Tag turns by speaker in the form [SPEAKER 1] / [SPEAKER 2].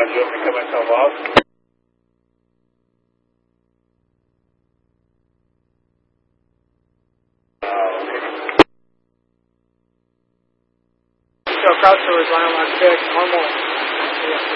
[SPEAKER 1] Roger, let me cut myself off.
[SPEAKER 2] So crowd tours, line on 6, normal.